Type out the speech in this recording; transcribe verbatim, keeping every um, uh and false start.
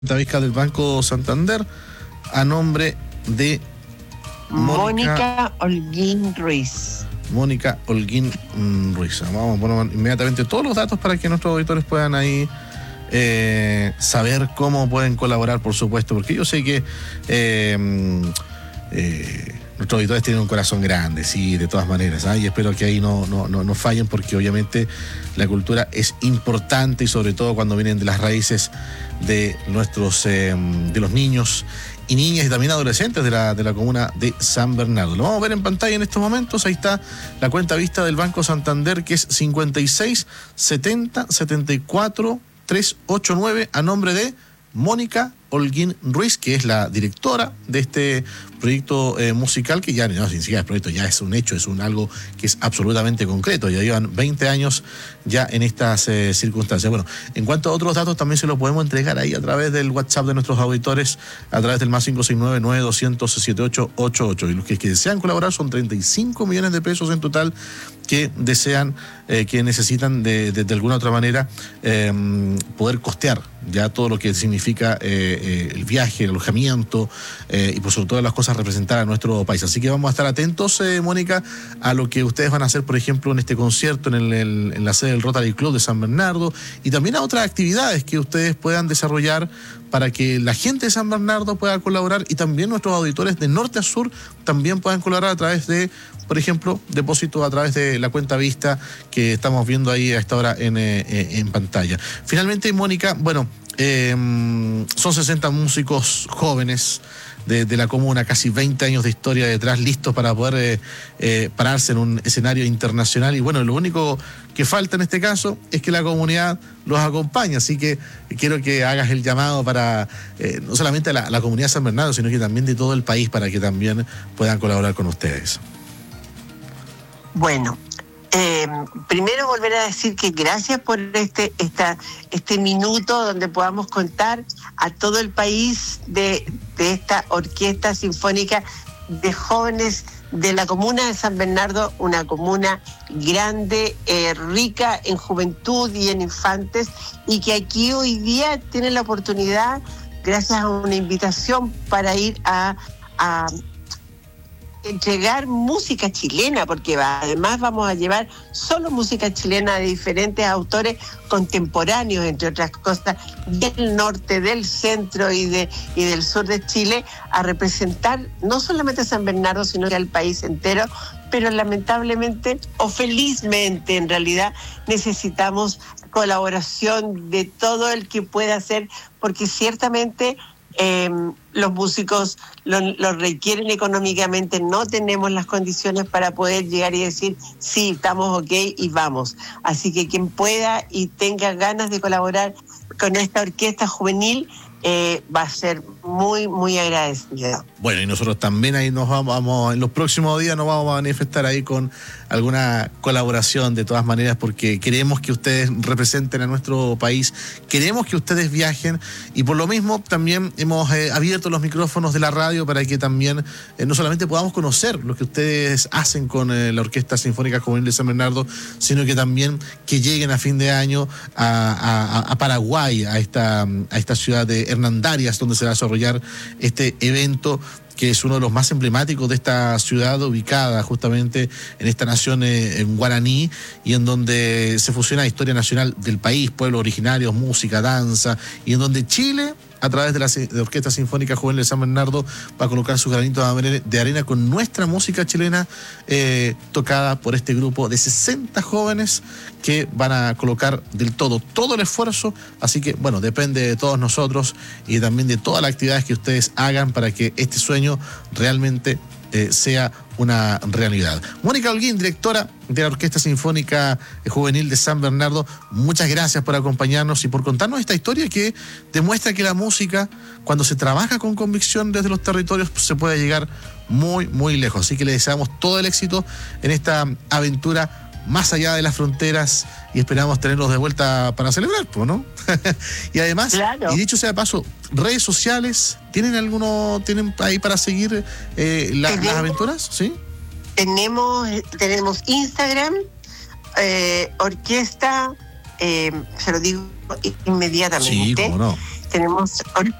Tavisca del Banco Santander, a nombre de Mónica, Mónica Holguín Ruiz. Mónica Holguín Ruiz. Vamos a poner inmediatamente todos los datos para que nuestros auditores puedan ahí eh, saber cómo pueden colaborar, por supuesto, porque yo sé que eh, eh, nuestros auditores tienen un corazón grande, sí, de todas maneras, ¿eh? Y espero que ahí no, no, no, no fallen, porque obviamente la cultura es importante, y sobre todo cuando vienen de las raíces de nuestros eh, de los niños y niñas y también adolescentes de la, de la comuna de San Bernardo. Lo vamos a ver en pantalla en estos momentos. Ahí está la cuenta vista del Banco Santander, que es cincuenta y seis setenta setenta y cuatro trescientos ochenta y nueve, a nombre de Mónica Holguín Ruiz, que es la directora de este proyecto eh, musical, que ya no, sin siquiera el proyecto ya es un hecho, es un algo que es absolutamente concreto. Ya llevan veinte años ya en estas eh, circunstancias. Bueno, en cuanto a otros datos, también se los podemos entregar ahí a través del WhatsApp de nuestros auditores, a través del más cinco seis nueve, nueve dos cero cero, siete ocho ocho ocho. Y los que, que desean colaborar son treinta y cinco millones de pesos en total, que desean, eh, que necesitan de, de, de alguna otra manera eh, poder costear ya todo lo que significa eh, eh, el viaje, el alojamiento eh, y por sobre todas las cosas representar a nuestro país. Así que vamos a estar atentos, eh, Mónica, a lo que ustedes van a hacer, por ejemplo, en este concierto en, el, el, en la sede del Rotary Club de San Bernardo, y también a otras actividades que ustedes puedan desarrollar para que la gente de San Bernardo pueda colaborar, y también nuestros auditores de norte a sur también puedan colaborar a través de, por ejemplo, depósito a través de la cuenta vista que estamos viendo ahí a esta hora en, eh, en pantalla. Finalmente, Mónica, bueno, eh, son sesenta músicos jóvenes de, de la comuna, casi veinte años de historia detrás, listos para poder eh, eh, pararse en un escenario internacional. Y bueno, lo único que falta en este caso es que la comunidad los acompañe. Así que quiero que hagas el llamado para eh, no solamente a la, a la comunidad de San Bernardo, sino que también de todo el país, para que también puedan colaborar con ustedes. Bueno, eh, primero volver a decir que gracias por este, esta, este minuto donde podamos contar a todo el país de, de esta orquesta sinfónica de jóvenes de la comuna de San Bernardo, una comuna grande, eh, rica en juventud y en infantes, y que aquí hoy día tienen la oportunidad, gracias a una invitación, para ir a, a entregar música chilena, porque va, además vamos a llevar solo música chilena de diferentes autores contemporáneos, entre otras cosas, del norte, del centro y, de, y del sur de Chile, a representar no solamente a San Bernardo, sino que al país entero. Pero lamentablemente, o felizmente en realidad, necesitamos colaboración de todo el que pueda hacer, porque ciertamente Eh, los músicos lo, lo requieren económicamente, no tenemos las condiciones para poder llegar y decir sí, estamos ok y vamos. Así que quien pueda y tenga ganas de colaborar con esta orquesta juvenil eh, va a ser muy, muy agradecido. Bueno, y nosotros también ahí nos vamos, vamos, en los próximos días nos vamos a manifestar ahí con alguna colaboración de todas maneras, porque queremos que ustedes representen a nuestro país, queremos que ustedes viajen, y por lo mismo también hemos eh, abierto los micrófonos de la radio para que también eh, no solamente podamos conocer lo que ustedes hacen con eh, la Orquesta Sinfónica Juvenil de San Bernardo, sino que también que lleguen a fin de año a, a, a Paraguay, a esta, a esta ciudad de Hernandarias, donde se va a desarrollar este evento, que es uno de los más emblemáticos de esta ciudad, ubicada justamente en esta nación eh, en guaraní, y en donde se fusiona la historia nacional del país, pueblos originarios, música, danza, y en donde Chile, a través de la de Orquesta Sinfónica Juvenil de San Bernardo, va a colocar sus granitos de arena con nuestra música chilena, eh, tocada por este grupo de sesenta jóvenes que van a colocar del todo, todo el esfuerzo. Así que, bueno, depende de todos nosotros y también de todas las actividades que ustedes hagan para que este sueño realmente eh, sea una realidad. Mónica Holguín, directora de la Orquesta Sinfónica Juvenil de San Bernardo, muchas gracias por acompañarnos y por contarnos esta historia que demuestra que la música, cuando se trabaja con convicción desde los territorios, se puede llegar muy, muy lejos. Así que le deseamos todo el éxito en esta aventura más allá de las fronteras, y esperamos tenerlos de vuelta para celebrar, ¿no? Y además, claro. Y dicho sea de paso, redes sociales, ¿tienen alguno, tienen ahí para seguir eh, la, las aventuras? ¿Sí? Tenemos, tenemos Instagram, eh, orquesta, eh, se lo digo inmediatamente. Sí, cómo no. tenemos